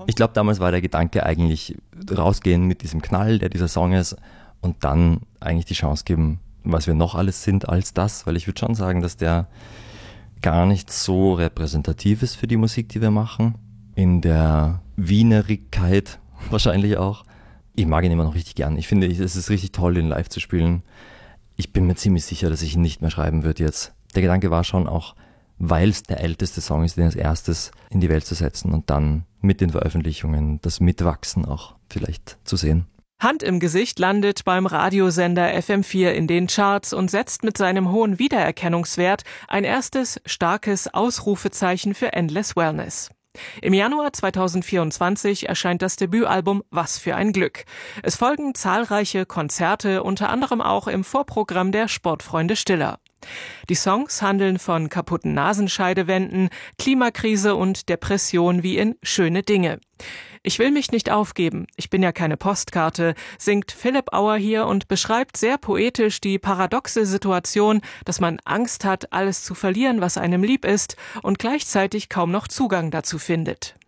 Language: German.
Ich glaube, damals war der Gedanke eigentlich rausgehen mit diesem Knall, der dieser Song ist, und dann eigentlich die Chance geben, was wir noch alles sind als das, weil ich würde schon sagen, dass der gar nicht so repräsentativ ist für die Musik, die wir machen. In der Wienerigkeit wahrscheinlich auch. Ich mag ihn immer noch richtig gern. Ich finde, es ist richtig toll, ihn live zu spielen. Ich bin mir ziemlich sicher, dass ich ihn nicht mehr schreiben würde jetzt. Der Gedanke war schon auch, weil es der älteste Song ist, den als erstes in die Welt zu setzen und dann mit den Veröffentlichungen das Mitwachsen auch vielleicht zu sehen. Hand im Gesicht landet beim Radiosender FM4 in den Charts und setzt mit seinem hohen Wiedererkennungswert ein erstes starkes Ausrufezeichen für Endless Wellness. Im Januar 2024 erscheint das Debütalbum Was für ein Glück. Es folgen zahlreiche Konzerte, unter anderem auch im Vorprogramm der Sportfreunde Stiller. Die Songs handeln von kaputten Nasenscheidewänden, Klimakrise und Depression wie in Schöne Dinge. Ich will mich nicht aufgeben, ich bin ja keine Postkarte, singt Philipp Auer hier und beschreibt sehr poetisch die paradoxe Situation, dass man Angst hat, alles zu verlieren, was einem lieb ist, und gleichzeitig kaum noch Zugang dazu findet.